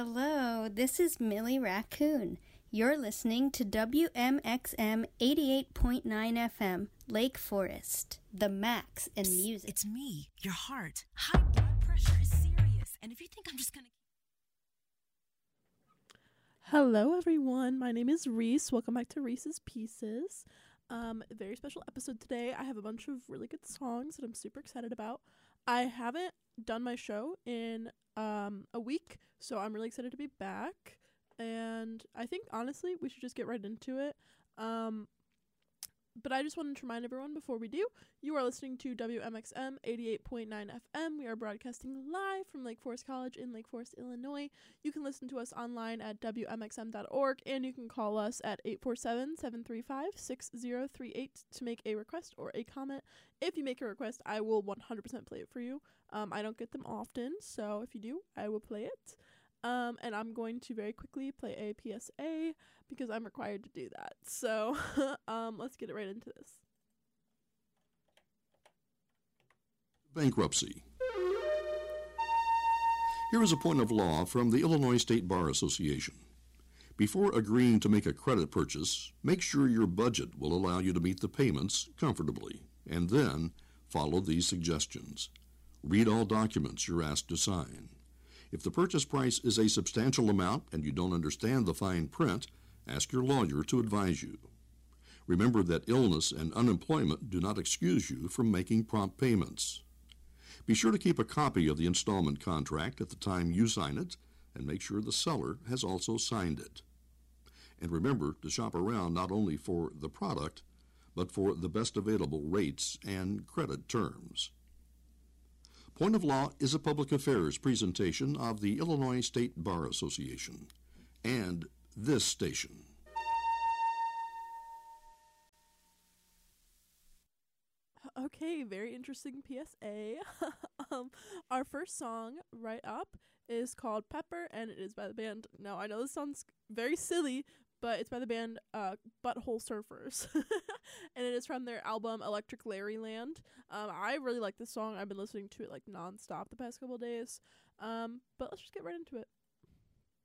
Hello, this is Millie Raccoon. You're listening to WMXM 88.9 FM, Lake Forest, the max in music. It's me, your heart. High blood pressure is serious, and if you think I'm just gonna... Hello, everyone. My name is Reese. Welcome back to Reese's Pieces. A very special episode today. I have a bunch of really good songs that I'm super excited about. I haven't done my show in a week, so I'm really excited to be back. And I think, honestly, we should just get right into it. But I just wanted to remind everyone before we do, you are listening to WMXM 88.9 FM. We are broadcasting live from Lake Forest College in Lake Forest, Illinois. You can listen to us online at WMXM.org, and you can call us at 847-735-6038 to make a request or a comment. If you make a request, I will 100% play it for you. I don't get them often, so if you do, I will play it. And I'm going to very quickly play a PSA because I'm required to do that. So, let's get right into this. Bankruptcy. Here is a point of law from the Illinois State Bar Association. Before agreeing to make a credit purchase, make sure your budget will allow you to meet the payments comfortably, and then follow these suggestions. Read all documents you're asked to sign. If the purchase price is a substantial amount and you don't understand the fine print, ask your lawyer to advise you. Remember that illness and unemployment do not excuse you from making prompt payments. Be sure to keep a copy of the installment contract at the time you sign it, and make sure the seller has also signed it. And remember to shop around not only for the product, but for the best available rates and credit terms. Point of Law is a public affairs presentation of the Illinois State Bar Association and this station. Okay, very interesting PSA. Our first song right up is called Pepper, and it is by the band... Now, I know this sounds very silly, but it's by the band Butthole Surfers. And it is from their album Electric Larryland. I really like this song. I've been listening to it like nonstop the past couple of days. But let's just get right into it.